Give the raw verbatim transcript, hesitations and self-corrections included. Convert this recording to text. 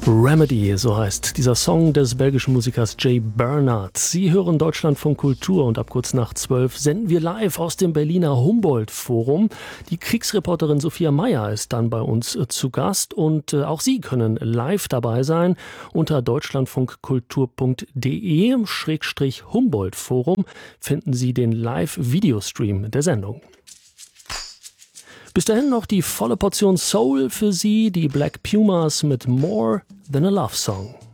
Remedy, so heißt dieser Song des belgischen Musikers Jay Bernard. Sie hören Deutschlandfunk Kultur und ab kurz nach zwölf senden wir live aus dem Berliner Humboldt-Forum. Die Kriegsreporterin Sophia Meyer ist dann bei uns äh, zu Gast und äh, auch Sie können live dabei sein. Unter deutschlandfunkkultur punkt de Schrägstrich Humboldt-Forum finden Sie den Live-Videostream der Sendung. Bis dahin noch die volle Portion Soul für Sie, die Black Pumas mit More Than a Love Song.